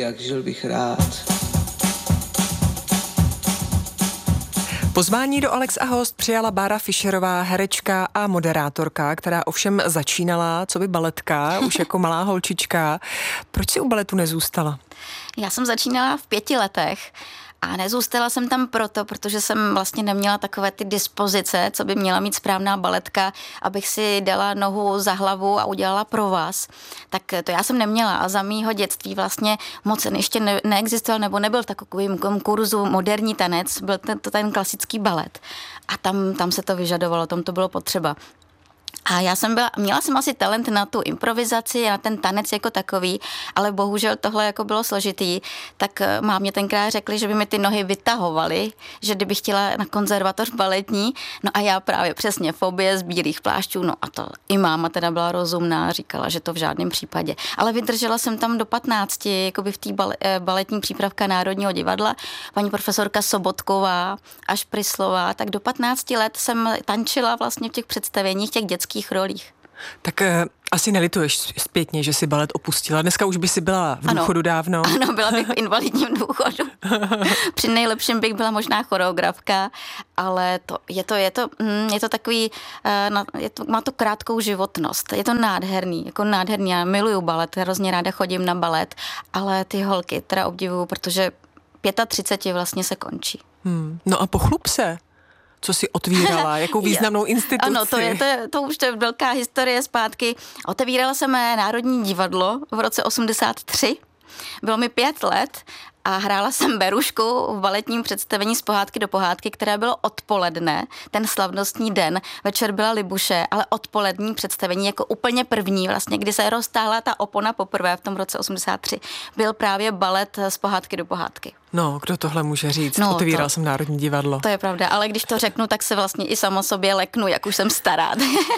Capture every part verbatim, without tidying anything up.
jak žil bych rád. Pozvání do Alex a host přijala Bára Fischerová, herečka a moderátorka, která ovšem začínala coby baletka, už jako malá holčička. Proč si u baletu nezůstala? Já jsem začínala v pěti letech a nezůstala jsem tam proto, protože jsem vlastně neměla takové ty dispozice, co by měla mít správná baletka, abych si dala nohu za hlavu a udělala pro vás. Tak to já jsem neměla a za mýho dětství vlastně moc ještě ne- neexistoval nebo nebyl v takovým kurzu moderní tanec, byl ten, to ten klasický balet. A tam, tam se to vyžadovalo, tam to bylo potřeba. A já jsem byla, měla jsem asi talent na tu improvizaci a na ten tanec jako takový, ale bohužel tohle jako bylo složitý, tak mámě tenkrát řekli, že by mi ty nohy vytahovaly, že kdybych chtěla na konzervatoř baletní, no a já právě přesně fobie z bílých plášťů, no a to i máma teda byla rozumná, říkala, že to v žádném případě. Ale vydržela jsem tam do patnácti, jakoby v té baletní přípravka Národního divadla, paní profesorka Sobotková až Pryslová, tak do patnácti let jsem tančila vlastně v těch představeních, těch dětských rolích. Tak eh, asi nelituješ zpětně, že si balet opustila. Dneska už by si byla v důchodu ano, dávno. Ano, byla bych v invalidním důchodu. Při nejlepším bych byla možná choreografka, ale to, je, to, je, to, mm, je to takový, uh, je to, má to krátkou životnost. Je to nádherný, jako nádherný. Já miluju balet, hrozně ráda chodím na balet, ale ty holky teda obdivuju, protože třicet pět vlastně se končí. Hmm. No a pochlup se. Co si otvírala, jakou významnou instituci. Ano, to, je, to, je, to už to je velká historie zpátky. Otevírala jsem Národní divadlo v roce osmdesát tři. Bylo mi pět let a hrála jsem Berušku v baletním představení z pohádky do pohádky, které bylo odpoledne, ten slavnostní den. Večer byla Libuše, ale odpolední představení jako úplně první, vlastně, kdy se roztáhla ta opona poprvé v tom roce osmdesát tři, byl právě balet z pohádky do pohádky. No, kdo tohle může říct? No, Otevíral to, jsem Národní divadlo. To je pravda, ale když to řeknu, tak se vlastně i sama sobě leknu, jak už jsem stará.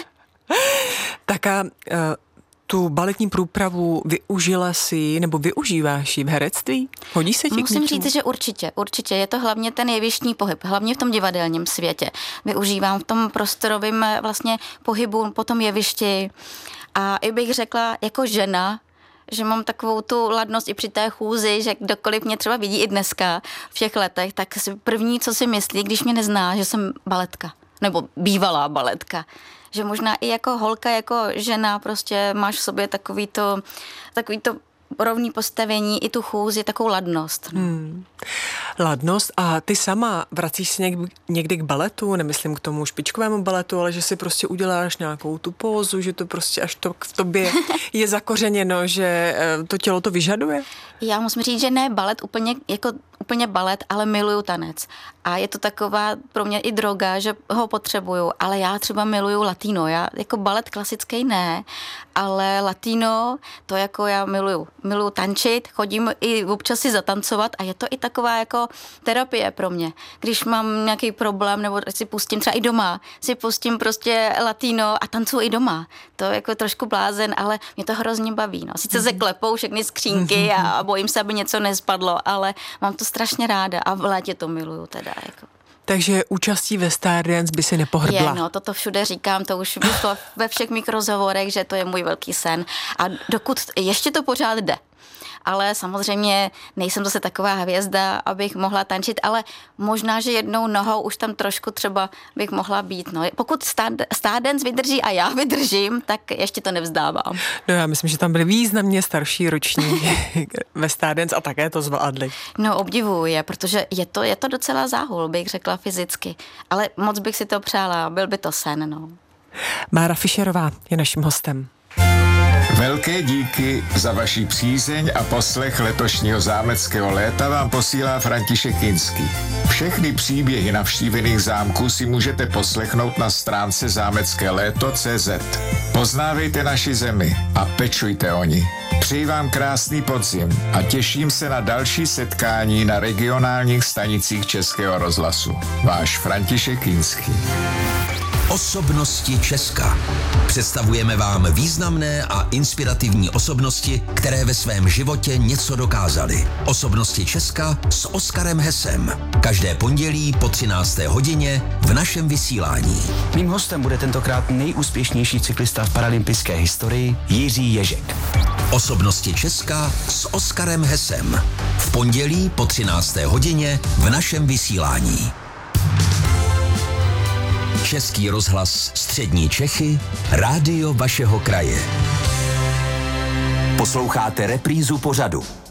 Tak a uh, tu baletní průpravu využila si, nebo využíváš ji v herectví? Hodí se ti k Musím něčemu? říct, že určitě, určitě. Je to hlavně ten jevištní pohyb, hlavně v tom divadelním světě. Využívám v tom prostorovém vlastně pohybu po tom jevišti a i bych řekla jako žena, že mám takovou tu ladnost i při té chůzi, že kdokoliv mě třeba vidí i dneska v těch letech, tak si první, co si myslí, když mě nezná, že jsem baletka, nebo bývalá baletka. Že možná i jako holka, jako žena prostě máš v sobě takový to, takový to rovný postavení, i tu chůzi, takovou ladnost. Hmm. Ladnost a ty sama vracíš se někdy, někdy k baletu, nemyslím k tomu špičkovému baletu, ale že si prostě uděláš nějakou tu pózu, že to prostě až to v tobě je zakořeněno, že to tělo to vyžaduje? Já musím říct, že ne balet úplně jako úplně balet, ale miluju tanec. A je to taková pro mě i droga, že ho potřebuju, ale já třeba miluju latino. Já jako balet klasický ne, ale latino to jako já miluju. Miluju tančit, chodím i občas si zatancovat a je to i taková jako terapie pro mě. Když mám nějaký problém nebo si pustím třeba i doma, si pustím prostě latino a tancuji i doma. To je jako trošku blázen, ale mě to hrozně baví. No. Sice se klepou všechny skřínky a bojím se, aby něco nespadlo, ale mám to strašně ráda a v létě to miluju teda. Jako. Takže účastí ve Stardance by si nepohrdla. Je, no, toto všude říkám, to už vyšlo ve všech mých rozhovorech, že to je můj velký sen. A dokud ještě to pořád jde. Ale samozřejmě nejsem zase taková hvězda, abych mohla tančit, ale možná, že jednou nohou už tam trošku třeba bych mohla být. No. Pokud Stardance vydrží a já vydržím, tak ještě to nevzdávám. No já myslím, že tam byli významně starší roční ve Stardance a také to zvládli. No obdivuju je, protože je to, je to docela záhul, bych řekla fyzicky. Ale moc bych si to přála, byl by to sen, no. Bára Fischerová je naším hostem. Velké díky za vaši přízeň a poslech letošního zámeckého léta vám posílá František Kinský. Všechny příběhy navštívených zámků si můžete poslechnout na stránce zámecké léto tečka cé zet. Poznávejte naši zemi a pečujte o ní. Přeji vám krásný podzim a těším se na další setkání na regionálních stanicích Českého rozhlasu. Váš František Kinský. Osobnosti Česka. Představujeme vám významné a inspirativní osobnosti, které ve svém životě něco dokázaly. Osobnosti Česka s Oskarem Hesem. Každé pondělí po třinácté hodině v našem vysílání. Mým hostem bude tentokrát nejúspěšnější cyklista v paralympijské historii Jiří Ježek. Osobnosti Česka s Oskarem Hesem. V pondělí po třinácté hodině v našem vysílání. Český rozhlas Střední Čechy, rádio vašeho kraje. Posloucháte reprízu pořadu.